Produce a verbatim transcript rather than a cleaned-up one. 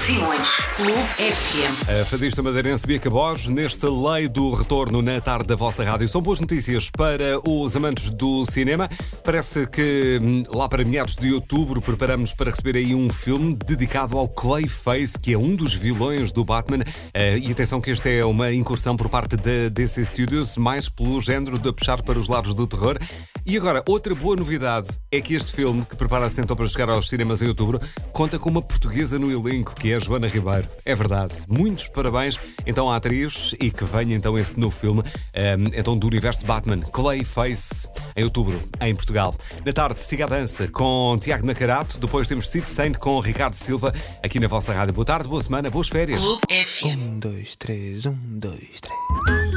Simões, Clube F M. A fadista madeirense Bianca Borges, neste Lei do Retorno na tarde da vossa rádio. São boas notícias para os amantes do cinema. Parece que lá para meados de outubro preparamos para receber aí um filme dedicado ao Clayface, que é um dos vilões do Batman. E atenção que esta é uma incursão por parte da D C Studios, mais pelo género de puxar para os lados do terror. E agora, outra boa novidade é que este filme, que prepara-se então para chegar aos cinemas em outubro, conta com uma portuguesa no elenco, que é a Joana Ribeiro. É verdade. Muitos parabéns então à atriz e que venha então esse novo filme um, então do universo Batman, Clayface, em outubro, em Portugal. Na tarde, siga a dança com Tiago Nacarato. Depois temos City Saint com Ricardo Silva, aqui na vossa rádio. Boa tarde, boa semana, boas férias. Clube F M. Um, dois, três, um, dois, três.